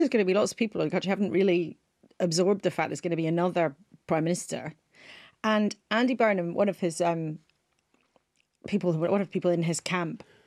there's going to be lots of people in the country who haven't really absorbed the fact there's going to be another prime minister. And Andy Burnham, one of people in his camp,